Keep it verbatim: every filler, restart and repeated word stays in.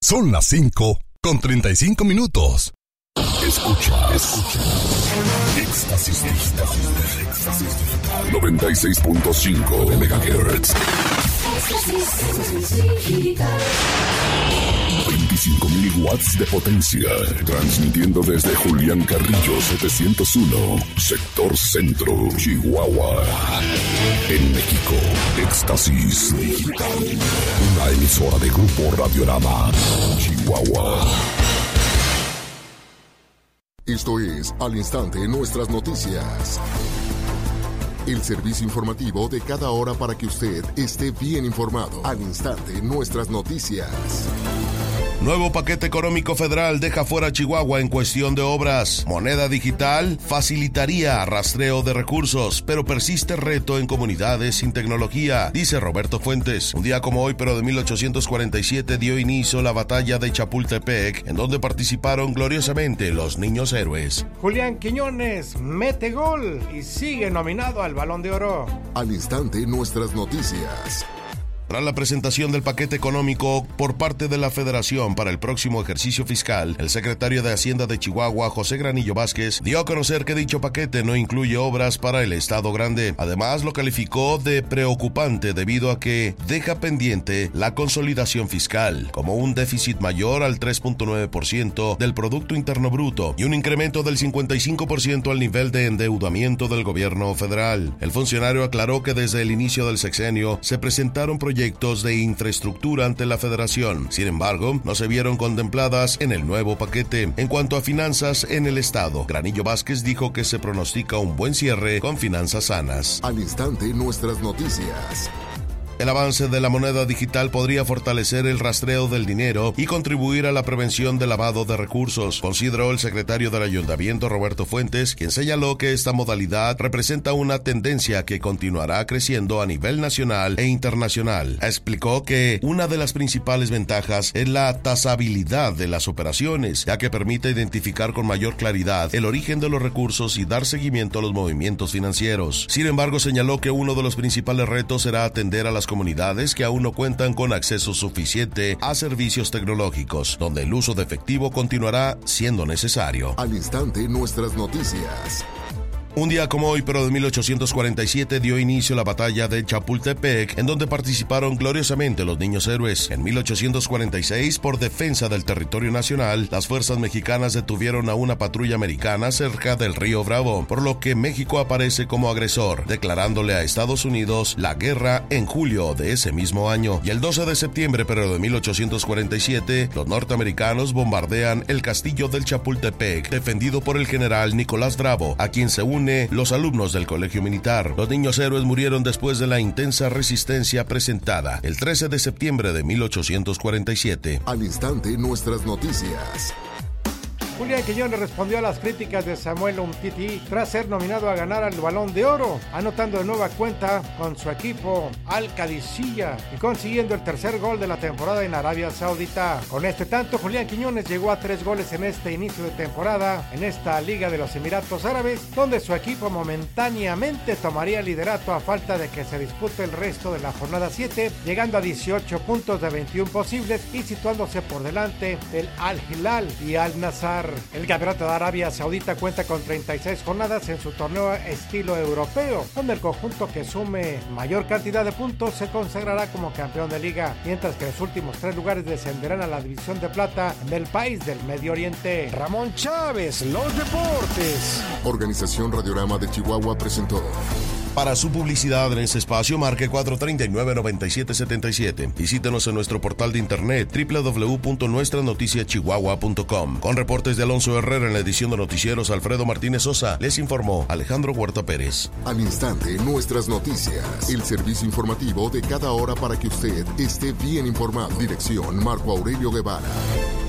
Son las cinco con treinta y cinco minutos. Escucha, escucha. Éxtasis Digital. Éxtasis Digital. noventa y seis punto cinco megahertz. veinticinco mil watts de potencia. Transmitiendo desde Julián Carrillo setecientos uno, sector centro, Chihuahua. En México, Éxtasis Digital. Una emisora de Grupo Radiorama, Chihuahua. Esto es Al Instante Nuestras Noticias. El servicio informativo de cada hora para que usted esté bien informado. Al Instante Nuestras Noticias. Nuevo paquete económico federal deja fuera a Chihuahua en cuestión de obras. Moneda digital facilitaría rastreo de recursos, pero persiste reto en comunidades sin tecnología, dice Roberto Fuentes. Un día como hoy, pero de mil ochocientos cuarenta y siete, dio inicio la batalla de Chapultepec, en donde participaron gloriosamente los niños héroes. Julián Quiñones mete gol y sigue nominado al Balón de Oro. Al Instante Nuestras Noticias. Tras la presentación del paquete económico por parte de la Federación para el próximo ejercicio fiscal, el secretario de Hacienda de Chihuahua, José Granillo Vázquez, dio a conocer que dicho paquete no incluye obras para el Estado Grande. Además, lo calificó de preocupante debido a que deja pendiente la consolidación fiscal, como un déficit mayor al tres punto nueve por ciento del Producto Interno Bruto y un incremento del cincuenta y cinco por ciento al nivel de endeudamiento del gobierno federal. El funcionario aclaró que desde el inicio del sexenio se presentaron proyectos proyectos de infraestructura ante la Federación. Sin embargo, no se vieron contempladas en el nuevo paquete. En cuanto a finanzas en el Estado, Granillo Vázquez dijo que se pronostica un buen cierre con finanzas sanas. Al Instante Nuestras Noticias. El avance de la moneda digital podría fortalecer el rastreo del dinero y contribuir a la prevención del lavado de recursos, consideró el secretario del Ayuntamiento, Roberto Fuentes, quien señaló que esta modalidad representa una tendencia que continuará creciendo a nivel nacional e internacional. Explicó que una de las principales ventajas es la tasabilidad de las operaciones, ya que permite identificar con mayor claridad el origen de los recursos y dar seguimiento a los movimientos financieros. Sin embargo, señaló que uno de los principales retos será atender a las comunidades que aún no cuentan con acceso suficiente a servicios tecnológicos, donde el uso de efectivo continuará siendo necesario. Al Instante Nuestras Noticias. Un día como hoy, pero de mil ochocientos cuarenta y siete, dio inicio la batalla de Chapultepec, en donde participaron gloriosamente los niños héroes. En mil ochocientos cuarenta y seis, por defensa del territorio nacional, las fuerzas mexicanas detuvieron a una patrulla americana cerca del río Bravo, por lo que México aparece como agresor, declarándole a Estados Unidos la guerra en julio de ese mismo año. Y el doce de septiembre, pero de mil ochocientos cuarenta y siete, los norteamericanos bombardean el castillo del Chapultepec, defendido por el general Nicolás Bravo, a quien se une los alumnos del colegio militar. Los niños héroes murieron después de la intensa resistencia presentada el trece de septiembre de mil ochocientos cuarenta y siete. Al Instante Nuestras Noticias. Julián Quiñones respondió a las críticas de Samuel Umtiti tras ser nominado a ganar al Balón de Oro, anotando de nueva cuenta con su equipo Al Qadisiyah y consiguiendo el tercer gol de la temporada en Arabia Saudita. Con este tanto, Julián Quiñones llegó a tres goles en este inicio de temporada en esta Liga de los Emiratos Árabes, donde su equipo momentáneamente tomaría el liderato a falta de que se dispute el resto de la jornada siete, llegando a dieciocho puntos de veintiuno posibles y situándose por delante del Al Hilal y Al Nassr. El campeonato de Arabia Saudita cuenta con treinta y seis jornadas en su torneo estilo europeo, donde el conjunto que sume mayor cantidad de puntos se consagrará como campeón de liga, mientras que los últimos tres lugares descenderán a la división de plata del país del Medio Oriente. Ramón Chávez, los deportes. Organización Radiorama de Chihuahua presentó. Para su publicidad en este espacio, marque cuatro tres nueve, nueve siete siete siete. Visítenos en nuestro portal de internet doble u doble u doble u punto nuestra noticia chihuahua punto com. Con reportes de Alonso Herrera en la edición de noticieros, Alfredo Martínez Sosa, les informó Alejandro Huerta Pérez. Al Instante Nuestras Noticias. El servicio informativo de cada hora para que usted esté bien informado. Dirección Marco Aurelio Guevara.